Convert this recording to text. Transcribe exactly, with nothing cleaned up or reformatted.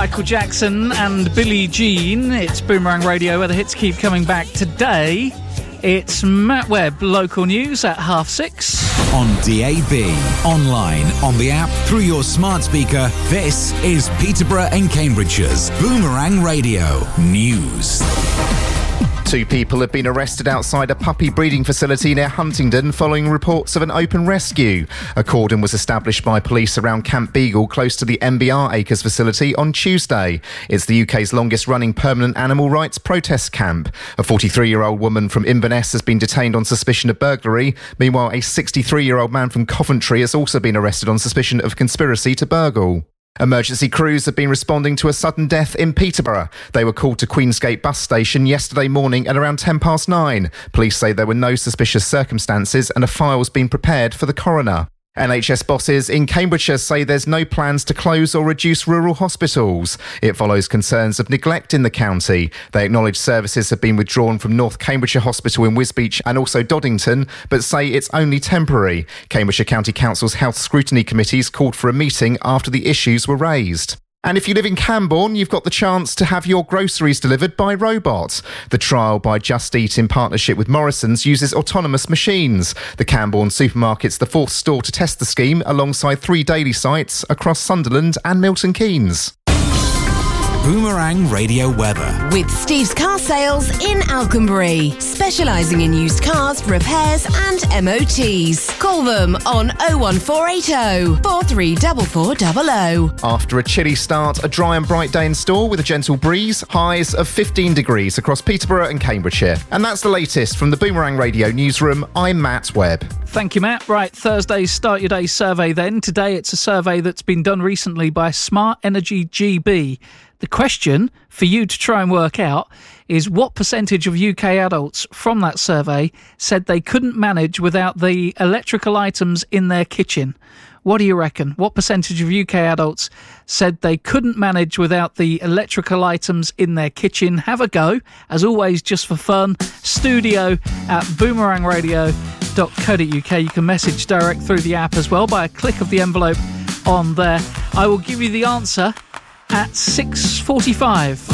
Michael Jackson and Billie Jean. It's Boomerang Radio, where the hits keep coming back. Today, it's Matt Webb, local news at half six. On D A B, online, on the app, through your smart speaker, this is Peterborough and Cambridgeshire's Boomerang Radio News. Two people have been arrested outside a puppy breeding facility near Huntingdon following reports of an open rescue. A cordon was established by police around Camp Beagle, close to the M B R Acres facility, on Tuesday. It's the U K's longest-running permanent animal rights protest camp. A forty-three-year-old woman from Inverness has been detained on suspicion of burglary. Meanwhile, a sixty-three-year-old man from Coventry has also been arrested on suspicion of conspiracy to burgle. Emergency crews have been responding to a sudden death in Peterborough. They were called to Queensgate bus station yesterday morning at around ten past nine. Police say there were no suspicious circumstances and a file's been prepared for the coroner. N H S bosses in Cambridgeshire say there's no plans to close or reduce rural hospitals. It follows concerns of neglect in the county. They acknowledge services have been withdrawn from North Cambridgeshire Hospital in Wisbech and also Doddington, but say it's only temporary. Cambridgeshire County Council's Health Scrutiny Committees called for a meeting after the issues were raised. And if you live in Camborne, you've got the chance to have your groceries delivered by robot. The trial by Just Eat in partnership with Morrison's uses autonomous machines. The Camborne supermarket's the fourth store to test the scheme, alongside three daily sites across Sunderland and Milton Keynes. Boomerang Radio weather. With Steve's Car Sales in Alconbury, specialising in used cars, repairs and M O Ts. Call them on oh one four eight oh, four three four four zero zero. After a chilly start, a dry and bright day in store with a gentle breeze, highs of fifteen degrees across Peterborough and Cambridgeshire. And that's the latest from the Boomerang Radio newsroom. I'm Matt Webb. Thank you, Matt. Right, Thursday's Start Your Day survey then. Today it's a survey that's been done recently by Smart Energy G B. The question for you to try and work out is what percentage of U K adults from that survey said they couldn't manage without the electrical items in their kitchen. What do you reckon? What percentage of U K adults said they couldn't manage without the electrical items in their kitchen? Have a go. As always, just for fun, studio at boomerang radio dot co dot uk. You can message direct through the app as well by a click of the envelope on there. I will give you the answer at six forty-five.